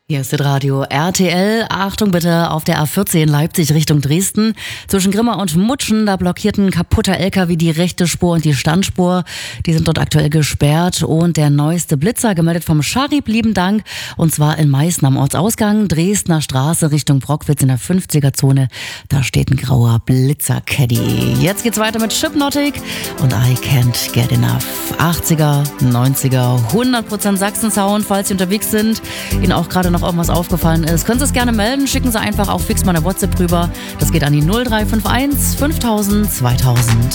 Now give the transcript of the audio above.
Hier ist das Radio RTL. Achtung bitte, auf der A14 Leipzig Richtung Dresden. Zwischen Grimma und Mutschen, da blockiert ein kaputter LKW die rechte Spur und die Standspur. Die sind dort aktuell gesperrt. Und der neueste Blitzer, gemeldet vom Scharib, lieben Dank. Und zwar in Meißen am Ortsausgang, Dresdner Straße Richtung Brockwitz in der 50er-Zone. Da steht ein grauer Blitzer-Caddy. Jetzt geht's weiter mit Hypnotic und I Can't Get Enough. 80er, 90er, 100% Sachsen-Sound, falls Sie unterwegs sind. Ihnen auch gerade noch irgendwas aufgefallen ist, können Sie es gerne melden. Schicken Sie einfach auch fix mal eine WhatsApp rüber. Das geht an die 0351 5000 2000.